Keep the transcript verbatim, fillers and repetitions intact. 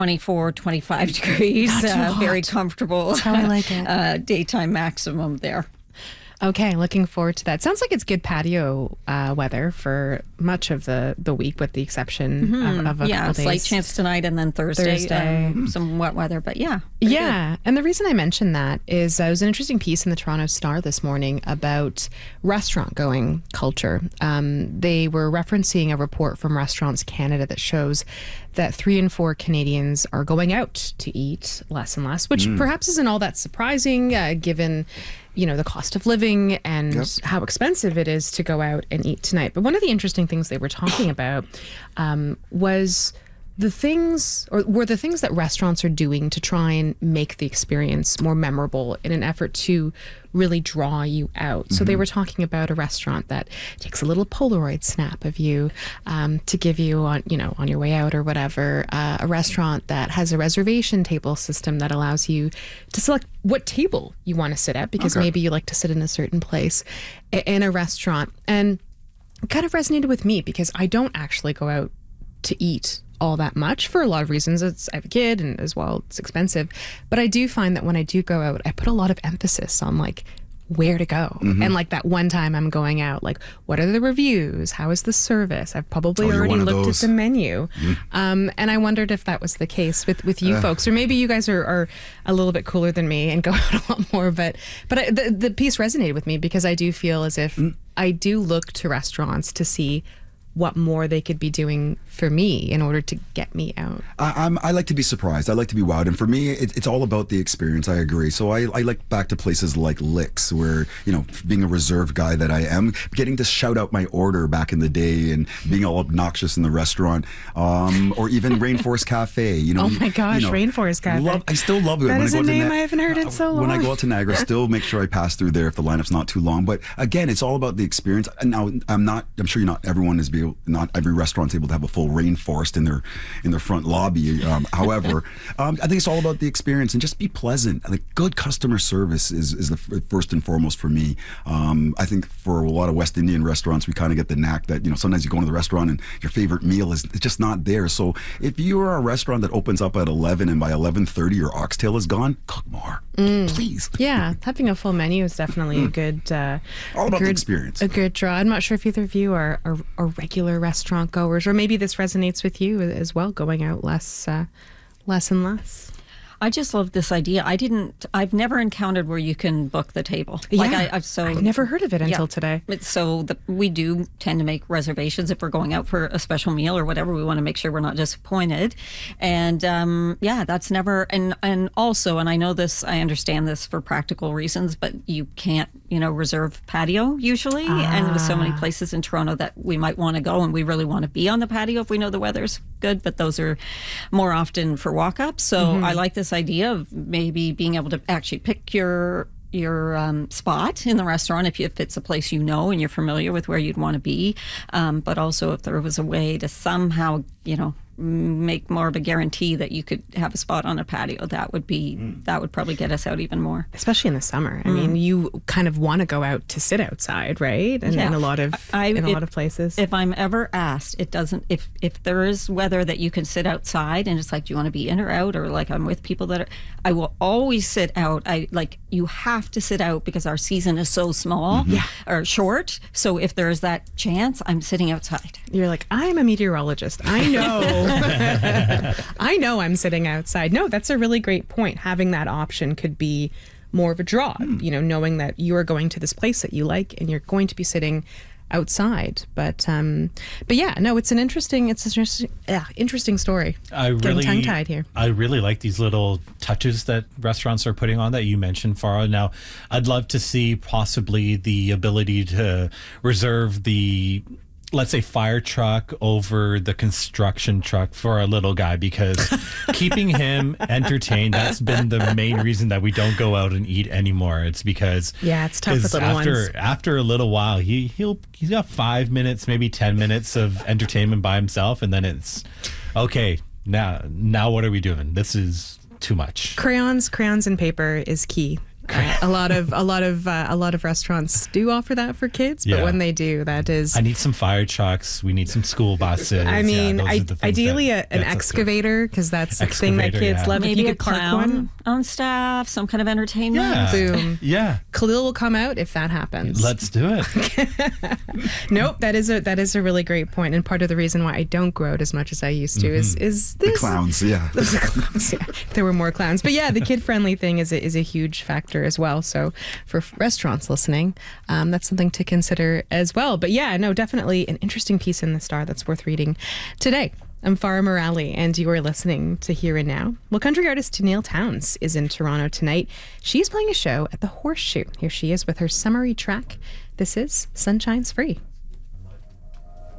twenty-four, twenty-five degrees, uh, very comfortable. That's how I like it. Uh, daytime maximum there. Okay, looking forward to that. Sounds like it's good patio uh, weather for much of the, the week, with the exception mm-hmm. of, of a yeah, couple days. slight chance tonight and then Thursday, Thursday. Um, some wet weather, but yeah. Yeah, good. And the reason I mentioned that is uh, there was an interesting piece in the Toronto Star this morning about restaurant-going culture. Um, they were referencing a report from Restaurants Canada that shows that three in four Canadians are going out to eat less and less, which mm. perhaps isn't all that surprising uh, given, you know, the cost of living and yep. how expensive it is to go out and eat tonight. But one of the interesting things they were talking about um, was the things, or were the things that restaurants are doing to try and make the experience more memorable in an effort to really draw you out. Mm-hmm. So they were talking about a restaurant that takes a little Polaroid snap of you um, to give you on, you know, on your way out or whatever. Uh, a restaurant that has a reservation table system that allows you to select what table you want to sit at, because okay. maybe you like to sit in a certain place in a restaurant. And it kind of resonated with me because I don't actually go out to eat all that much for a lot of reasons. It's, I have a kid, and as well, it's expensive. But I do find that when I do go out, I put a lot of emphasis on like where to go. Mm-hmm. And like that one time I'm going out, like what are the reviews? How is the service? I've probably oh, already looked at the menu. Mm-hmm. Um, and I wondered if that was the case with, with you uh. folks, or maybe you guys are, are a little bit cooler than me and go out a lot more. But but I, the, the piece resonated with me because I do feel as if mm. I do look to restaurants to see what more they could be doing for me in order to get me out. I, I'm, I like to be surprised. I like to be wowed. And for me, it, it's all about the experience. I agree. So I, I like back to places like Licks, where, you know, being a reserved guy that I am, getting to shout out my order back in the day and being all obnoxious in the restaurant, um, or even Rainforest Cafe. You know, oh my gosh, you know, Rainforest Cafe. Love, I still love it. That when is I go a name to I haven't heard in so long. When I go out to Niagara, still make sure I pass through there if the lineup's not too long. But again, it's all about the experience. Now, I'm not. I'm sure you're not. Everyone is be able, not every restaurant's able to have a full rainforest in their in their front lobby. Um, however, um, I think it's all about the experience and just be pleasant. Like good customer service is is the f- first and foremost for me. Um, I think for a lot of West Indian restaurants, we kind of get the knack that, you know, sometimes you go into the restaurant and your favorite meal is just not there. So if you are a restaurant that opens up at eleven and by eleven thirty your oxtail is gone, cook more, mm. please. Yeah, having a full menu is definitely a good uh, all about good, the experience. A good draw. I'm not sure if either of you are, are, are regular restaurant goers, or maybe this resonates with you as well, going out less, uh, less and less. I just love this idea. I didn't, I've never encountered where you can book the table. Yeah, like I, I've so I've never heard of it until yeah. today. So the, we do tend to make reservations if we're going out for a special meal or whatever. We want to make sure we're not disappointed. And um, yeah, that's never, and, and also, and I know this, I understand this for practical reasons, but you can't, you know, reserve patio usually. Ah. And with so many places in Toronto that we might want to go and we really want to be on the patio if we know the weather's good, but those are more often for walk-ups. So mm-hmm. I like this idea of maybe being able to actually pick your your um, spot in the restaurant if, you, if it's a place you know and you're familiar with where you'd want to be, um, but also if there was a way to somehow, you know, make more of a guarantee that you could have a spot on a patio, that would be mm. that would probably get us out even more, especially in the summer. I mm. mean, you kind of want to go out to sit outside, right? And yeah. in a lot of I, in a if, lot of places. If I'm ever asked, it doesn't. If if there is weather that you can sit outside, and it's like, do you want to be in or out, or like I'm with people that are, I will always sit out. I like you have to sit out because our season is so small, mm-hmm. yeah, or short. So if there is that chance, I'm sitting outside. You're like, I'm a meteorologist. I know. I know I'm sitting outside. No, that's a really great point. Having that option could be more of a draw, mm. you know, knowing that you are going to this place that you like and you're going to be sitting outside. But um, but yeah, no, it's an interesting, it's an interesting, yeah, interesting story. I Getting really, tongue-tied here. I really like these little touches that restaurants are putting on that you mentioned, Farah. Now, I'd love to see possibly the ability to reserve the, let's say, fire truck over the construction truck for a little guy, because keeping him entertained, that's been the main reason that we don't go out and eat anymore. It's because yeah, it's tough with little after, ones. After a little while, he, he'll, he's got five minutes, maybe ten minutes of entertainment by himself. And then it's, okay, now, now what are we doing? This is too much. Crayons, crayons and paper is key. a lot of a lot of uh, a lot of restaurants do offer that for kids, but Yeah. when they do, that is. I need some fire trucks. We need some school buses. I mean, yeah, those I, are the things ideally that a, an gets us through. excavator, because that's the thing that Excavator, kids yeah. love. Maybe if you a could park clown one, on staff, some kind of entertainment. Yeah. boom. Yeah. Khalil will come out if that happens. Let's do it. Nope, that is a that is a really great point, and part of the reason why I don't grow it as much as I used to is is The this. clowns, yeah. The clowns, yeah. If there were more clowns, but yeah, the kid friendly thing is a, is a huge factor as well. So for f- restaurants listening, um, that's something to consider as well. But yeah, no, definitely an interesting piece in the Star that's worth reading today. I'm Farah Morali, and you are listening to Here and Now. Well, country artist Tenille Townes is in Toronto tonight. She's playing a show at the Horseshoe. Here she is with her summery track. This is Sunshine's Free.